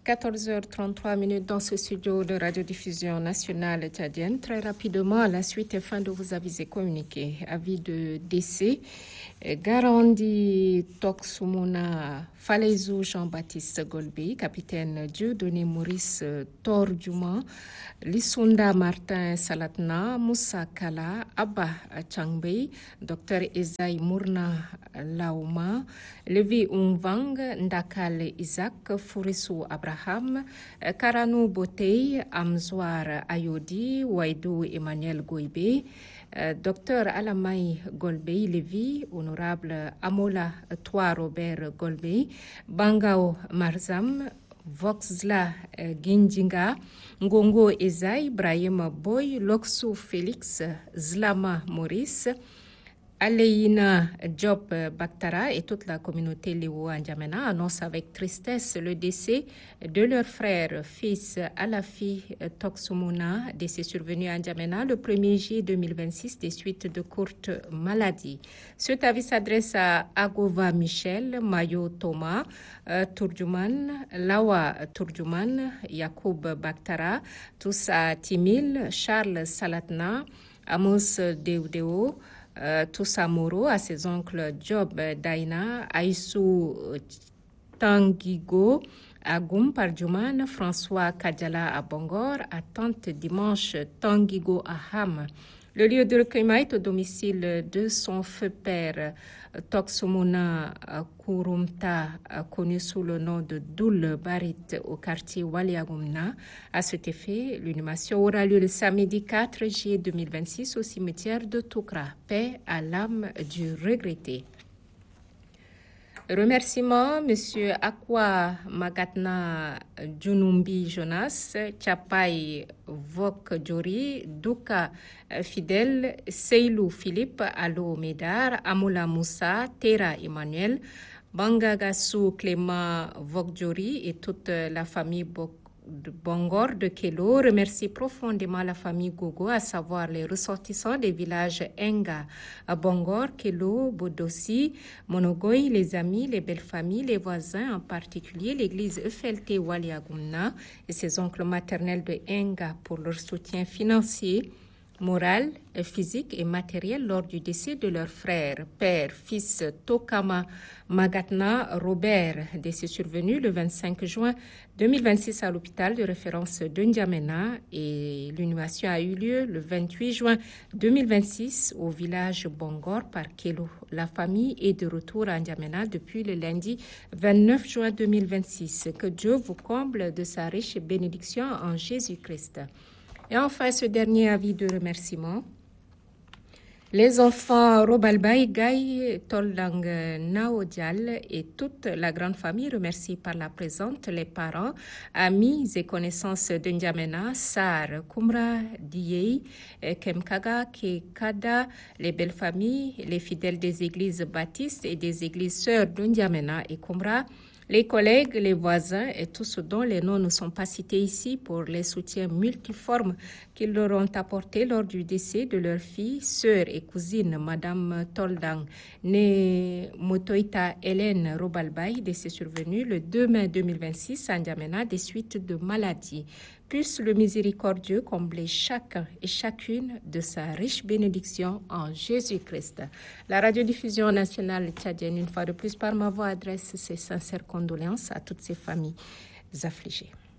14h33 dans ce studio de radiodiffusion nationale tchadienne. Très rapidement, la suite est fin de vos avis et communiqués. Avis de décès. Garandi Toksumuna Falaizou Jean-Baptiste Golbi, capitaine Dieudonné Maurice Tordjuma, Lissunda Martin Salatna, Moussa Kala, Abba Changbei, Dr Ezaï Mourna Lauma, Levi Umvang, Ndakal Isaac, Fourissou Abraham, Karanou Botei, Amzoar Ayodi, Waidou Emmanuel Goïbe, Dr Alamai Golbey Lévy, honorable Amola Toi Robert Golbey, Bangao Marzam, Voxla Ginjinga, Ngongo Ezaï, Brahim Boy, Loxou Félix, Zlama Maurice, Aleina Job Baktara et toute la communauté Léo N'Djamena annoncent avec tristesse le décès de leur frère, fils Alafi Toksumuna, décès survenu à N'Djamena le 1er juillet 2026 des suites de courtes maladies. Cet avis s'adresse à Agova Michel, Mayo Thomas, Tourjuman, Lawa Tourjuman, Yacoub Baktara, Toussa Timil, Charles Salatna, Amos Deudeo, Toussa Moro, à ses oncles Job Daina, Aïssou Tanguigo, Agoum Parjuman, François Kadjala à Bangor, à Tante Dimanche Tanguigo à Ham. Le lieu de recueillement est au domicile de son feu père, Toksumuna Kurumta, connu sous le nom de Doul Barit au quartier Waliagoumna. À cet effet, l'inhumation aura lieu le samedi 4 juillet 2026 au cimetière de Toukra. Paix à l'âme du regretté. Remerciements, M. Akwa Magatna Djunumbi Jonas, Chapai Vok Djori, Douka Fidel, Seylou Philippe, Alo Medar, Amoula Moussa, Tera Emmanuel, Bangagassou Clément Vok Djori et toute la famille Bangor de Kelo remercie profondément la famille Gogo, à savoir les ressortissants des villages Enga, Bangor, Kelo, Bodossi, Monogoy, les amis, les belles familles, les voisins, en particulier l'église EFLT Waliagoumna et ses oncles maternels de Enga pour leur soutien financier, moral, physique et matériel lors du décès de leur frère, père, fils Tokama Magatna Robert, décès survenu le 25 juin 2026 à l'hôpital de référence de N'Djamena, et l'inhumation a eu lieu le 28 juin 2026 au village Bangor par Kelo. La famille est de retour à N'Djamena depuis le lundi 29 juin 2026. Que Dieu vous comble de sa riche bénédiction en Jésus-Christ. Et enfin, ce dernier avis de remerciement. Les enfants Robalbaï, Gaï, Toldang, Naodial et toute la grande famille remercie par la présente les parents, amis et connaissances de N'Djamena, Sar, Kumra, Diei, Kemkaga, Kekada, les belles familles, les fidèles des églises baptistes et des églises sœurs de N'Djamena et Kumra, les collègues, les voisins et tous ceux dont les noms ne sont pas cités ici pour les soutiens multiformes qu'ils leur ont apportés lors du décès de leur fille, sœur et cousine, Madame Toldang, née Motoïta Hélène Robalbaï, décès survenu le 2 mai 2026 à N'Djamena des suites de maladies. Puisse le miséricordieux combler chacun et chacune de sa riche bénédiction en Jésus-Christ. La radiodiffusion nationale tchadienne, une fois de plus par ma voix, adresse ses sincères condoléances à toutes ces familles affligées.